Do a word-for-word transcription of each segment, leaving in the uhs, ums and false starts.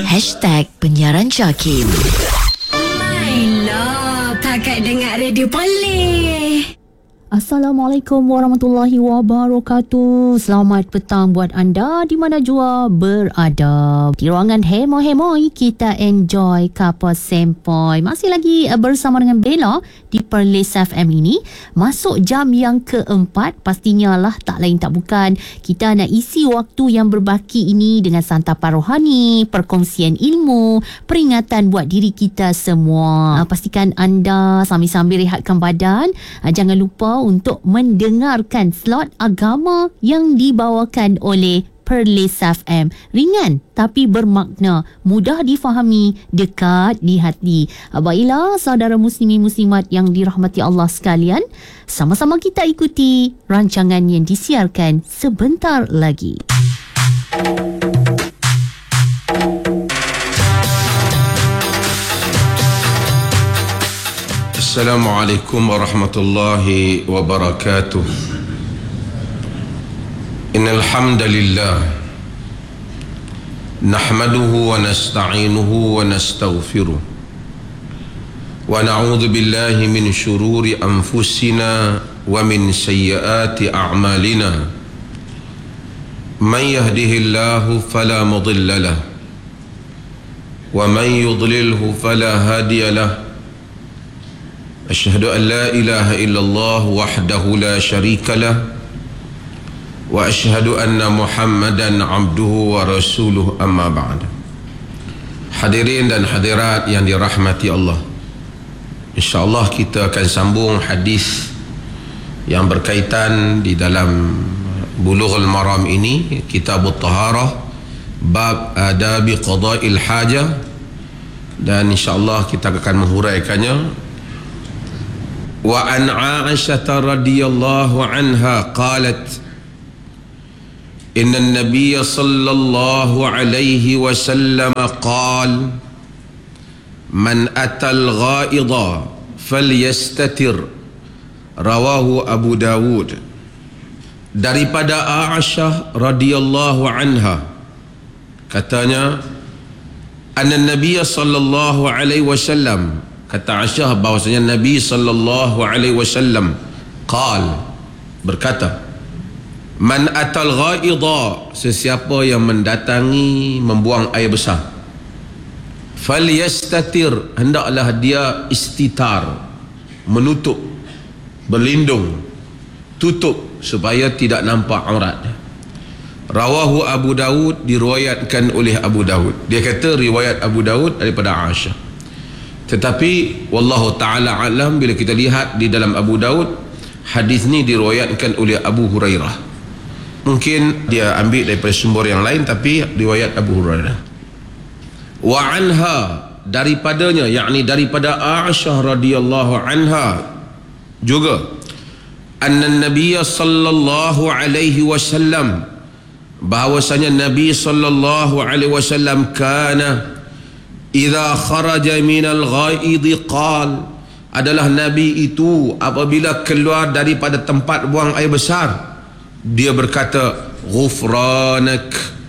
Hashtag Penyiaran Jakim. Ayolah, pakai dengar radio boleh. Assalamualaikum warahmatullahi wabarakatuh. Selamat petang buat anda di mana jua berada. Di ruangan hemo-hemoi kita enjoy kapal sempoi. Masih lagi bersama dengan Bella di Perlis F M ini. Masuk jam yang keempat. Pastinya lah tak lain tak bukan, kita nak isi waktu yang berbaki ini dengan santapan rohani, perkongsian ilmu, peringatan buat diri kita semua. Pastikan anda sambil-sambil rehatkan badan. Jangan lupa untuk mendengarkan slot agama yang dibawakan oleh Perlis F M. Ringan tapi bermakna, mudah difahami, dekat di hati. Baiklah saudara muslimin muslimat yang dirahmati Allah sekalian, sama-sama kita ikuti rancangan yang disiarkan sebentar lagi. Assalamualaikum warahmatullahi wabarakatuh. Innal hamdalillah nahmaduhu wa nasta'inuhu wa nastaghfiruh wa na'udzu billahi min shururi anfusina wa min sayyiati a'malina. Man yahdihillahu fala mudilla lahu wa man yudlilhu fala hadiya lahu. أشهد أن لا إله إلا الله وحده لا شريك له وأشهد أن محمدا عبده ورسوله أما بعد. Hadirin dan hadirat yang dirahmati Allah, InsyaAllah kita akan sambung hadis yang berkaitan di dalam Bulughul Maram ini, Kitabut Taharah, bab adabi qada'il hajah, dan insyaAllah kita akan menghuraikannya. وعن عائشة رضي الله عنها قالت إن النبي صلى الله عليه وسلم قال من أتى الغائض فليستتر. رواه أبو داود. Daripada Aisyah radhiyallahu anha, katanya, anna Nabiy sallallahu alaihi wasallam, kata Aisyah bahwasanya Nabi sallallahu alaihi wasallam qal, berkata, man atal ghaidha, sesiapa yang mendatangi membuang air besar, falyastatir, hendaklah dia istitar, menutup, berlindung, tutup supaya tidak nampak aurat. Rawahu Abu Daud, diriwayatkan oleh Abu Daud. Dia kata riwayat Abu Daud daripada Aisyah. Tetapi wallahu ta'ala alam, bila kita lihat di dalam Abu Daud, hadis ni diriwayatkan oleh Abu Hurairah. Mungkin dia ambil daripada sumber yang lain, tapi riwayat Abu Hurairah. Wa anha, daripadanya, yakni daripada Aisyah radhiyallahu anha juga, anna Nabiy sallallahu alaihi wasallam, bahwasanya Nabi sallallahu alaihi wasallam kana idza kharaja minal ghaid qal, adalah Nabi itu apabila keluar daripada tempat buang air besar, dia berkata, ghufranak,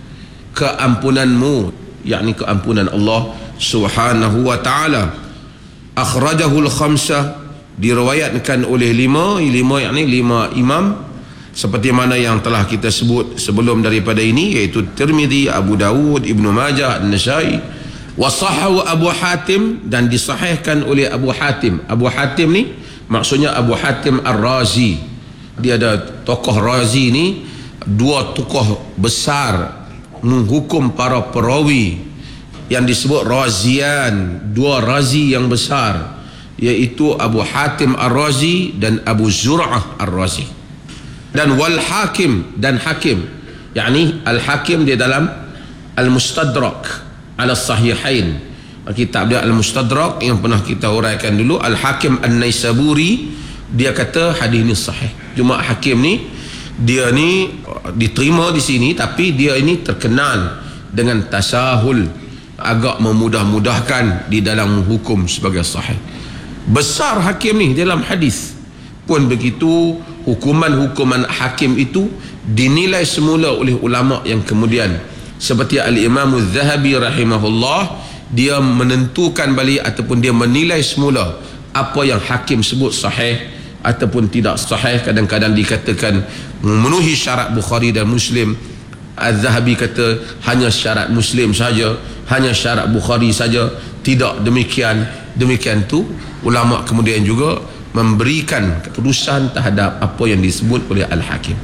keampunanmu, yakni keampunan Allah subhanahu wa ta'ala. Akhrajahul khamsah, diriwayatkan oleh lima, lima yakni lima imam, seperti mana yang telah kita sebut sebelum daripada ini, iaitu Tirmidzi, Abu Dawud, Ibnu Majah, An-Nasai. Wasahahu Abu Hatim, dan disahihkan oleh Abu Hatim. Abu Hatim ni maksudnya Abu Hatim Ar-Razi. Dia ada tokoh Razi ni, dua tokoh besar menghukum para perawi yang disebut Razian, dua Razi yang besar, iaitu Abu Hatim Ar-Razi dan Abu Zur'ah Ar-Razi. Dan wal Hakim, dan Hakim, yakni Al-Hakim di dalam Al-Mustadrak ala Sahihain, kitab dia Al-Mustadrak yang pernah kita huraikan dulu. Al-Hakim An-Naisaburi, dia kata hadis ni sahih. Cuma Hakim ni, dia ni diterima di sini, tapi dia ini terkenal dengan tasahul, agak memudah-mudahkan di dalam hukum sebagai sahih. Besar Hakim ni dalam hadis. Pun begitu, hukuman-hukuman Hakim itu dinilai semula oleh ulama yang kemudian Seperti Al-Imam Az-Zahabi rahimahullah, dia menentukan balik ataupun dia menilai semula apa yang hakim sebut sahih ataupun tidak sahih. Kadang-kadang dikatakan memenuhi syarat Bukhari dan Muslim. Az-Zahabi kata hanya syarat Muslim saja, hanya syarat Bukhari saja. Tidak demikian. Demikian tu ulama kemudian juga memberikan keputusan terhadap apa yang disebut oleh Al-Hakim.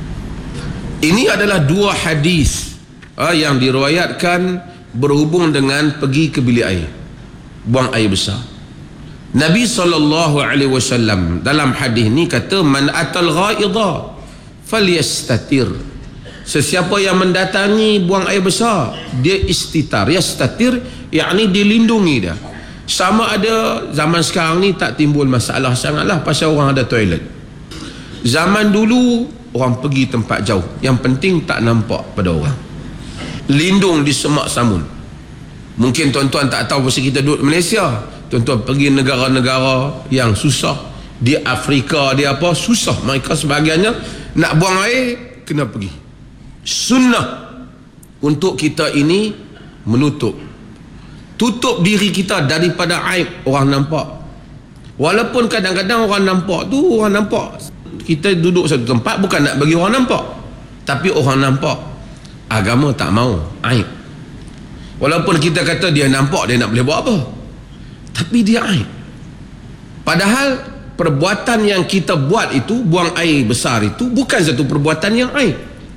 Ini adalah dua hadis uh, yang diriwayatkan berhubung dengan pergi ke bilik air, buang air besar. Nabi sallallahu alaihi wasallam dalam hadis ni kata, man atal ghaidha falyastatir. Sesiapa yang mendatangi buang air besar, dia istitar. Yastatir yakni dilindungi dia. Sama ada zaman sekarang ni tak timbul masalah sangatlah pasal orang ada toilet. Zaman dulu orang pergi tempat jauh, yang penting tak nampak pada orang. Lindung di semak samun. Mungkin tuan-tuan tak tahu pasal kita duduk Malaysia. Tuan-tuan pergi negara-negara yang susah, di Afrika dia apa susah, mereka sebahagiannya nak buang air kena pergi. Sunnah untuk kita ini menutup, tutup diri kita daripada aib orang nampak. Walaupun kadang-kadang orang nampak tu, orang nampak kita duduk satu tempat bukan nak bagi orang nampak, tapi orang nampak. Agama tak mau aib. Walaupun kita kata dia nampak, dia nak boleh buat apa, tapi dia aib. Padahal perbuatan yang kita buat itu, buang air besar itu, bukan satu perbuatan yang aib,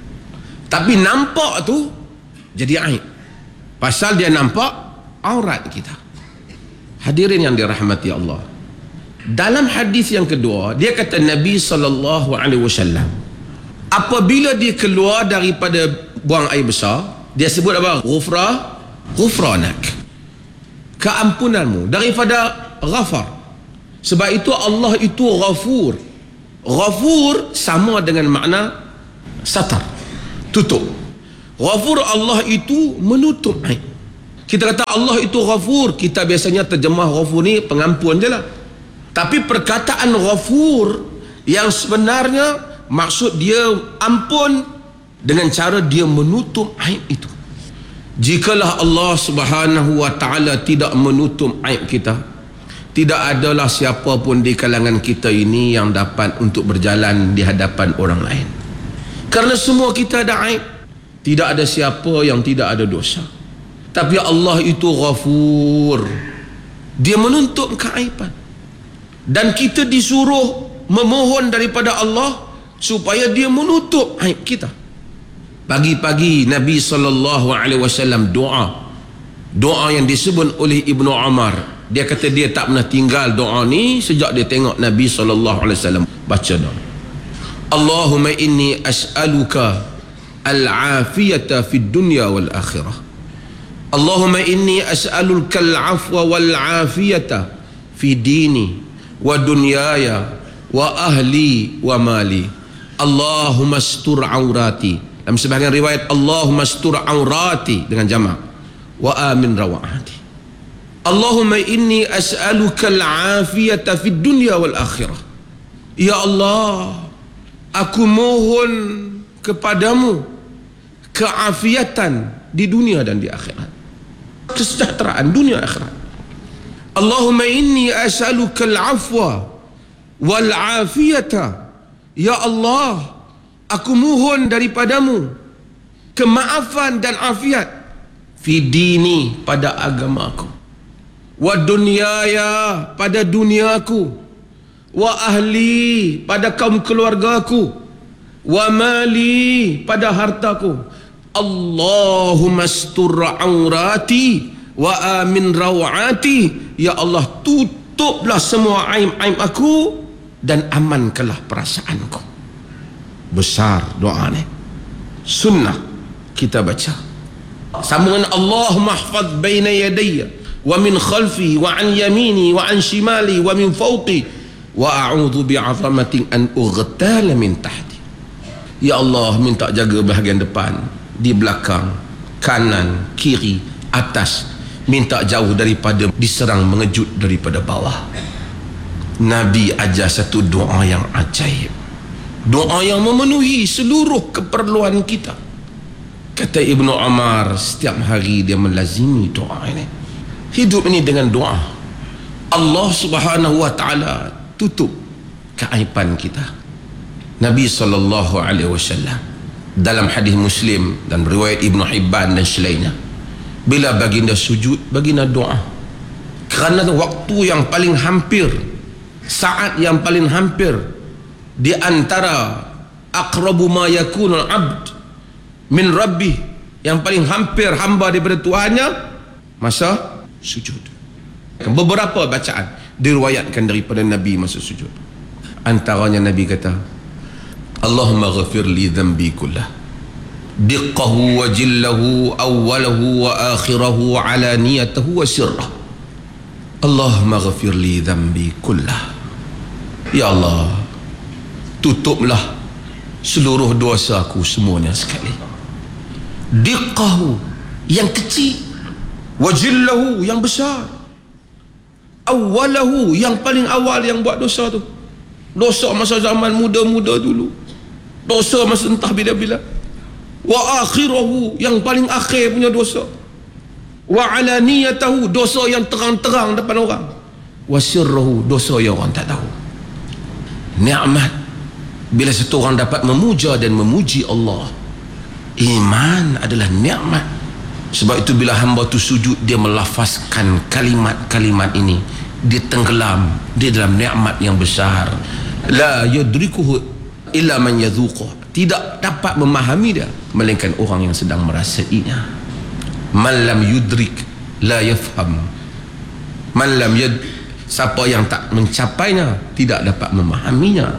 tapi nampak tu jadi aib. Pasal dia nampak aurat kita. Hadirin yang dirahmati Allah, dalam hadis yang kedua dia kata Nabi sallallahu alaihi wasallam, apabila dia keluar daripada buang air besar, dia sebut apa? Ghufra ghufranak, keampunanmu daripada ghafar. Sebab itu Allah itu ghafur. Ghafur sama dengan makna satar, tutup. Ghafur Allah itu menutup aib. Kita kata Allah itu ghafur, kita biasanya terjemah ghafur ni pengampun je lah. Tapi perkataan ghafur yang sebenarnya maksud dia ampun dengan cara dia menutup aib itu. Jikalau Allah subhanahu wa ta'ala tidak menutup aib kita, tidak adalah siapa pun di kalangan kita ini yang dapat untuk berjalan di hadapan orang lain. Kerana semua kita ada aib. Tidak ada siapa yang tidak ada dosa. Tapi Allah itu ghafur. Dia menutup keaiban. Dan kita disuruh memohon daripada Allah supaya dia menutup aib kita. Pagi-pagi Nabi sallallahu alaihi wasallam doa. Doa yang disebut oleh Ibnu Umar. Dia kata dia tak pernah tinggal doa ni sejak dia tengok Nabi sallallahu alaihi wasallam baca doa. Allahumma inni as'aluka al-afiyata fid dunya wal akhirah. Allahumma inni as'aluka al-afwa wal afiyata fi dini wa dunyaya wa ahli wa mali. Allahumma astur aurati. Dalam sebahagian riwayat Allahumma astur aurati dengan jamak, wa amin rawati. Allahumma inni as'aluka al-afiyata fid dunya wal akhirah. Ya Allah, aku mohon kepadamu keafiatan di dunia dan di akhirat, kesejahteraan dunia akhirat. Allahumma inni as'aluka al-afwa wal afiyata. Ya Allah, aku mohon daripadamu kemaafan dan afiat fi dini, pada agamaku, wa dunyaya, pada duniaku, wa ahli, pada kaum keluargaku, wa mali, pada hartaku. Allahumma astur aurati wa amin rawati. Ya Allah, tutuplah semua aib-aib aku dan amankanlah perasaanku. Besar doa ni, sunnah kita baca. Sambungan Allahumma hafaz baina yadayya wa min khalfi wa an yamini wa an shimali wa min fawqi wa a'udhu bi'azamatin an ughtal min tahti. Ya Allah, minta jaga bahagian depan, di belakang, kanan, kiri, atas. Minta jauh daripada diserang mengejut daripada bawah. Nabi ajar satu doa yang ajaib, doa yang memenuhi seluruh keperluan kita. Kata Ibnu Umar, setiap hari dia melazimi doa ini. Hidup ini dengan doa. Allah Subhanahu wa taala tutup keaiban kita. Nabi sallallahu alaihi wasallam dalam hadis Muslim dan riwayat Ibnu Hibban dan selainnya, bila baginda sujud, baginda doa. Kerana waktu yang paling hampir, saat yang paling hampir di antara aqrabu ma yakunul abd min rabbih, yang paling hampir hamba daripada Tuhannya, masa sujud. Beberapa bacaan diriwayatkan daripada Nabi masa sujud. Antaranya Nabi kata, Allahumma ghafir li dhanbi kullah, diqqahu wa jillahu, awwalahu wa akhirahu, alaniyatahu wa sirrah. Allahumma ghafir li dhanbi kullah. Ya Allah, tutuplah seluruh dosa aku semuanya sekali. Diqqahu, yang kecil, wajillahu, yang besar, awalahu, yang paling awal yang buat dosa tu, dosa masa zaman muda-muda dulu, dosa masa entah bila-bila, wa akhirahu, yang paling akhir punya dosa, wa alaniyatahu, dosa yang terang-terang depan orang, wa sirrahu, dosa yang orang tak tahu. Nikmat bila satu orang dapat memuja dan memuji Allah, iman adalah nikmat. Sebab itu bila hamba tu sujud, dia melafazkan kalimat-kalimat ini, dia tenggelam di dalam nikmat yang besar. La yudrikuhu illa man yadhuquh, tidak dapat memahami dia melainkan orang yang sedang merasainya. Man lam yudrik la yafham, man lam yad, siapa yang tak mencapainya tidak dapat memahaminya.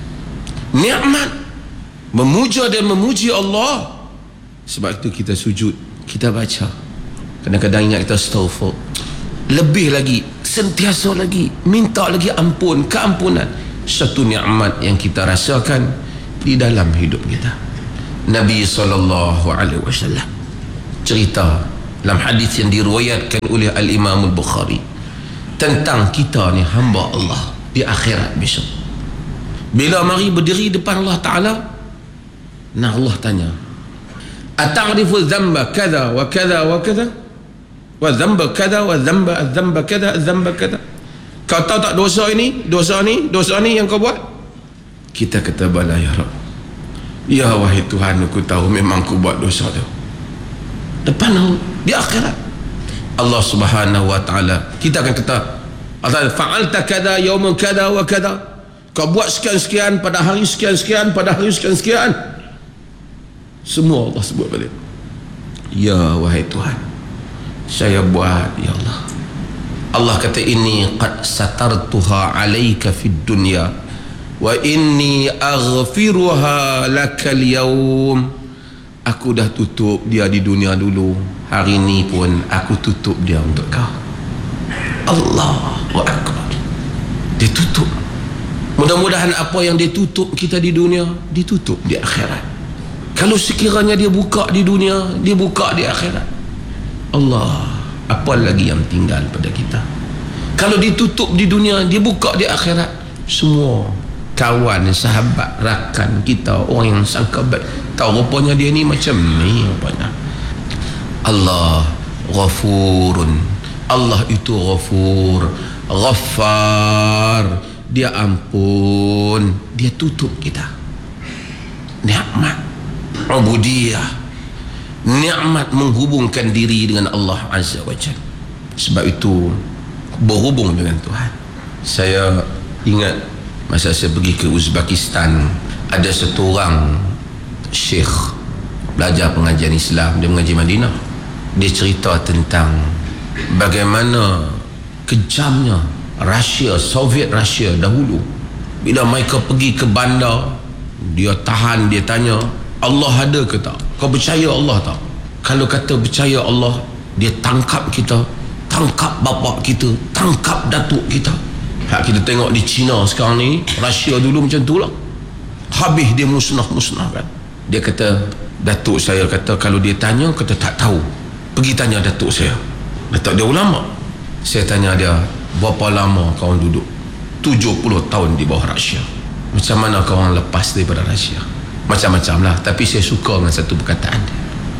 Nikmat memuja dan memuji Allah. Sebab itu kita sujud, kita baca, kadang-kadang ingat kita astaghfir, lebih lagi, sentiasa lagi minta lagi ampun, keampunan. Satu nikmat yang kita rasakan di dalam hidup kita. Nabi sallallahu alaihi wasallam cerita dalam hadis yang diriwayatkan oleh Al-Imam Al-Bukhari tentang kita ni hamba Allah di akhirat besok. Bila mari berdiri depan Allah Ta'ala, nah Allah tanya, ata'rifu dzamba kadza wa kadza wa kadza wa dzamba kadza wa dzamba dzamba kadza dzamba kadza, kau tahu tak dosa ini, dosa ni, dosa ni yang kau buat? Kita kata bala ya Rabb. Ya wahai Tuhan, aku tahu memang aku buat dosa tu. Depan Allah di akhirat, Allah Subhanahu wa taala, kita akan kata, fa'alta kadza yauman kadza wa kadza, kau buat sekian-sekian pada hari sekian-sekian pada hari sekian-sekian. Semua Allah sebut balik. Ya wahai Tuhan, saya buat ya Allah. Allah kata, inni qad satartuha alaika fid dunya wa inni aghfiruha lakal yaum. Aku dah tutup dia di dunia dulu, hari ini pun aku tutup dia untuk kau. Allahu Akbar. Ditutup. Mudah-mudahan apa yang ditutup kita di dunia, ditutup di akhirat. Kalau sekiranya dia buka di dunia, dia buka di akhirat, Allah, apa lagi yang tinggal pada kita? Kalau ditutup di dunia, dia buka di akhirat, semua kawan, sahabat, rakan kita, orang yang sangka baik, tahu rupanya dia ni macam ni rupanya. Allah Ghafurun, Allah itu Ghafur, Ghaffar, dia ampun, dia tutup kita. Nikmat ubudiyah, nikmat menghubungkan diri dengan Allah Azza wa Jalla. Sebab itu berhubung dengan Tuhan. Saya ingat masa saya pergi ke Uzbekistan, ada satu orang syekh belajar pengajian Islam, dia mengaji Madinah. Dia cerita tentang bagaimana kejamnya Rusia, Soviet Rusia dahulu. Bila mereka pergi ke bandar, dia tahan, dia tanya, Allah ada ke tak? Kau percaya Allah tak? Kalau kata percaya Allah, dia tangkap kita, tangkap bapa kita, tangkap datuk kita. Hak kita tengok di China sekarang ni, Rusia dulu macam tu lah, habis dia musnah-musnahkan. Dia kata, datuk saya kata kalau dia tanya, kata tak tahu, pergi tanya datuk saya. Datuk dia ulama. Saya tanya dia, berapa lama kau duduk? tujuh puluh tahun di bawah Rusia. Macam mana kau orang lepas daripada Rusia? Macam-macam lah, tapi saya suka dengan satu perkataan dia.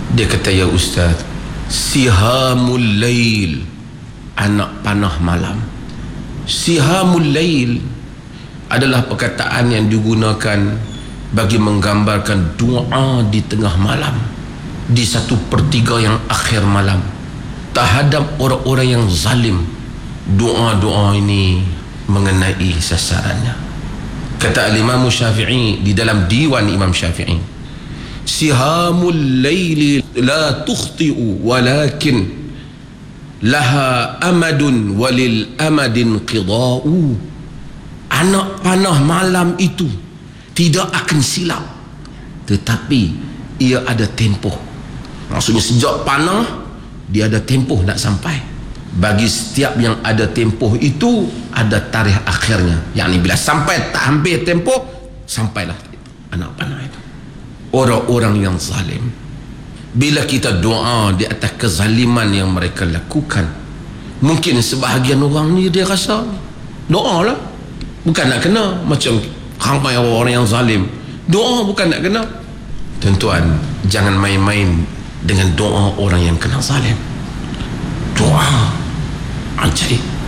Dia kata, ya Ustaz, sihamul lail, anak panah malam. Sihamul lail adalah perkataan yang digunakan bagi menggambarkan doa di tengah malam, di satu pertiga yang akhir malam, terhadap orang-orang yang zalim. Doa-doa ini mengenai sasarannya. Kata Imam Syafi'i di dalam diwan Imam Syafi'i, sihamul laili la tukhti'u walakin laha amadun walil amadin qida'u. Anak panah malam itu tidak akan silap, tetapi ia ada tempoh. Maksudnya sejak panah dia ada tempoh nak sampai. Bagi setiap yang ada tempoh itu ada tarikh akhirnya, yakni bila sampai tak hampir tempoh, sampailah anak panah itu. Orang-orang yang zalim, bila kita doa di atas kezaliman yang mereka lakukan, mungkin sebahagian orang ni dia rasa doa lah bukan nak kena, macam ramai orang yang zalim, doa bukan nak kena. Tuan-tuan, jangan main-main dengan doa orang yang kena zalim. Doa ajaib.